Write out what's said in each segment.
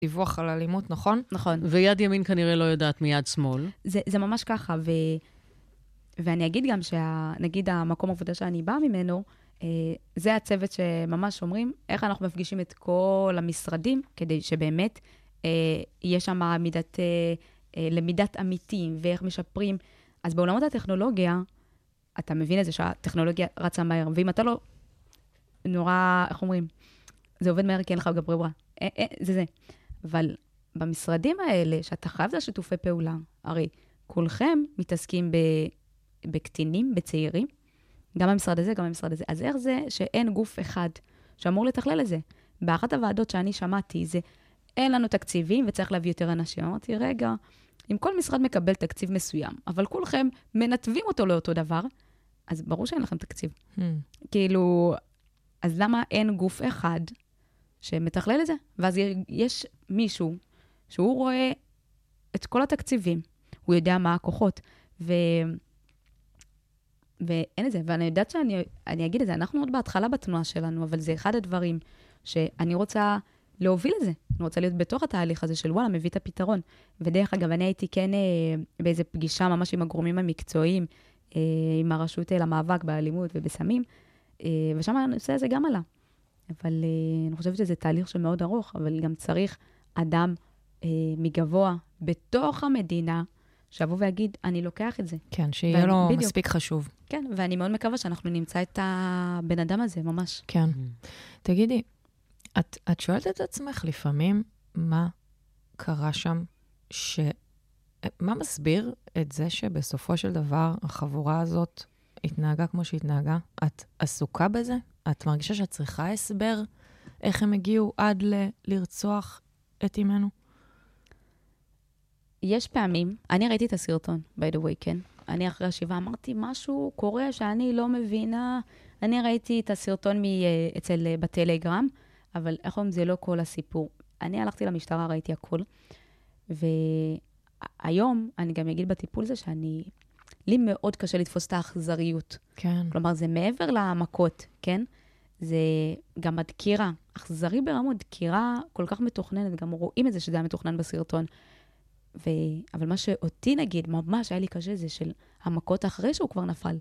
דיווח על אלימות, נכון? נכון. ויד ימין כנראה לא יודעת מיד שמאל. זה ממש ככה, ואני אגיד גם שנגיד המקום עבודה שאני באה ממנו, זה הצוות שממש אומרים, איך אנחנו מפגישים את כל המשרדים, כדי שבאמת יש שם למידת אמיתים, ואיך משפרים. אז בעולמות הטכנולוגיה, אתה מבין את זה שהטכנולוגיה רצה מהר, ואם אתה לא נורא, איך אומרים, זה עובד מהר כי אין לך גם ברירה. זה. אבל במשרדים האלה, שאתה חייב את השיתופי פעולה, הרי כולכם מתעסקים בקטינים, בצעירים, גם במשרד הזה, גם במשרד הזה. אז איך זה שאין גוף אחד שאמור לתכלל את זה? באחת הוועדות שאני שמעתי, זה אין לנו תקציבים וצריך להביא יותר אנשים. אמרתי, רגע, אם כל משרד מקבל תקציב מסוים, אבל כולכם מנתבים אותו לאותו דבר, אז ברור שאין לכם תקציב. כאילו, אז למה אין גוף אחד שמתכלל את זה? ואז יש מישהו שהוא רואה את כל התקציבים, הוא יודע מה הכוחות, ואין את זה, ואני יודעת שאני אגיד את זה, אנחנו עוד בהתחלה בתנועה שלנו, אבל זה אחד הדברים שאני רוצה להוביל את זה, אני רוצה להיות בתוך התהליך הזה של וואלה, מביא את הפתרון. ודרך אגב, אני הייתי כן באיזו פגישה ממש עם הגורמים המקצועיים, עם הרשות למאבק באלימות ובסמים, ושם הנושא הזה גם עלה. אבל אני חושבת שזה תהליך שמאוד ארוך, אבל גם צריך אדם מגבוה בתוך המדינה, שבוא ויגיד, אני לוקח את זה. כן, שיהיה לו בדיוק. מספיק חשוב. כן, ואני מאוד מקווה שאנחנו נמצא את הבן אדם הזה, ממש. כן. תגידי, את שואלת את עצמך לפעמים, מה קרה שם, מה מסביר את זה שבסופו של דבר החבורה הזאת התנהגה כמו שהתנהגה? את עסוקה בזה? את מרגישה שאת צריכה הסבר איך הם הגיעו עד לרצוח את אימנו? יש פעמים, אני ראיתי את הסרטון, by the way, כן? אני אחרי השבעה אמרתי, משהו קורה שאני לא מבינה. אני ראיתי את הסרטון אצל בטלגרם, אבל איך אומרים, זה לא כל הסיפור. אני הלכתי למשטרה, ראיתי הכל, והיום אני גם אגיד בטיפול זה לי מאוד קשה לתפוס את האכזריות. כן. כלומר, זה מעבר למכות, כן? זה גם הדקירה, אכזרי ברמות, דקירה כל כך מתוכננת, גם רואים את זה שזה היה מתוכנן בסרטון. אבל מה שאותי נגיד, ממש היה לי קשה, זה של המכות אחרי שהוא כבר נפל.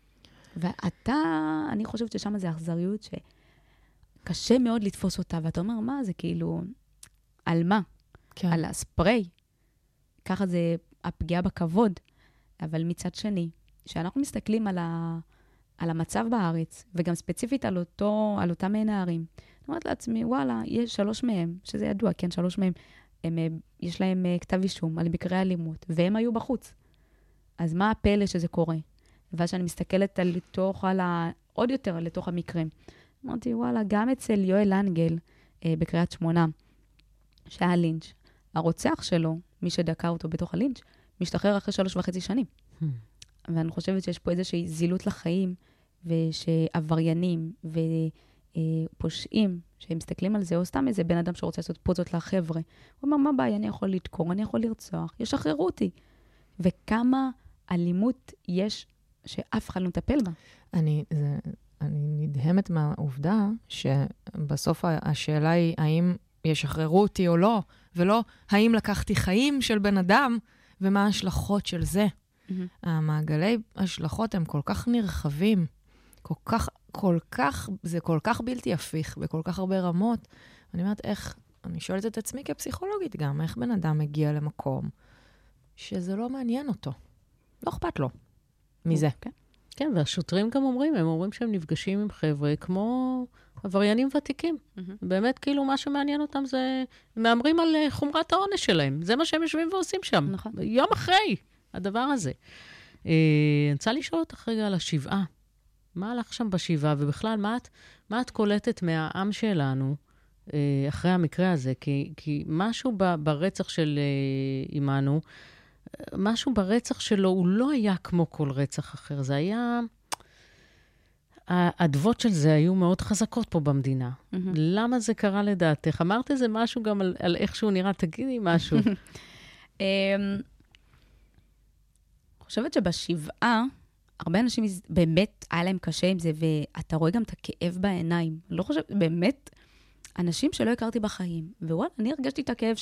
אני חושבת ששם זה אכזריות שקשה מאוד לתפוס אותה, ואתה אומר, מה זה כאילו, על מה? כן. על הספרי. ככה זה הפגיעה בכבוד. אבל מצד שני, שאנחנו מסתכלים על המצב בארץ, וגם ספציפית על אותם נערים, אני אומרת לעצמי, וואלה, יש 3 מהם, שזה ידוע, כן, 3 מהם, יש להם כתב אישום על מקרי אלימות, והם היו בחוץ. אז מה הפלא שזה קורה? ואז שאני מסתכלת עוד יותר לתוך המקרים. אמרתי, וואלה, גם אצל יואל אנגל, בקריית שמונה, שהיה לינץ', הרוצח שלו, מי שדקה אותו בתוך הלינץ', משתחרר אחרי 3.5 שנים. ואני חושבת שיש פה איזושהי זילות לחיים, ושעבריינים ופושעים, שהם מסתכלים על זה, או סתם איזה בן אדם שרוצה לעשות פוזות לחבר'ה. הוא אומר, מה בעיה? אני יכול לדקור, אני יכול לרצוח, ישחררו אותי. וכמה אלימות יש שאף אחד לא מטפל בה. אני נדהמת מהעובדה שבסוף השאלה היא האם ישחררו אותי או לא, ולא האם לקחתי חיים של בן אדם, ומה ההשלכות של זה. המעגלי השלכות הם כל כך נרחבים, זה כל כך בלתי הפיך, בכל כך הרבה רמות. אני אומרת, אני שואלת את עצמי כפסיכולוגית גם, איך בן אדם מגיע למקום שזה לא מעניין אותו. לא אכפת לו מזה. כן, והשוטרים גם אומרים שהם נפגשים עם חבר'ה כמו עבריינים ותיקים. באמת, כאילו, מה שמעניין אותם זה, מאמרים על חומרת העונש שלהם. זה מה שהם יושבים ועושים שם. נכון. יום אחרי הדבר הזה. אני רוצה לשאול אותך רגע על השבעה. מה הלך שם בשבעה? ובכלל, מה את קולטת מהעם שלנו אחרי המקרה הזה? כי משהו ברצח של אימנו, משהו ברצח שלו, הוא לא היה כמו כל רצח אחר. זה היה... העדבות של זה היו מאוד חזקות פה במדינה. למה זה קרה לדעתך? אמרת איזה משהו גם על איך שהוא נראה, תגידי משהו. אני חושבת שבשבעה, הרבה אנשים באמת היה להם קשה עם זה, ואתה רואה גם את הכאב בעיניים. אני לא חושבת, באמת, אנשים שלא הכרתי בחיים, ווואלה, אני הרגשתי את הכאב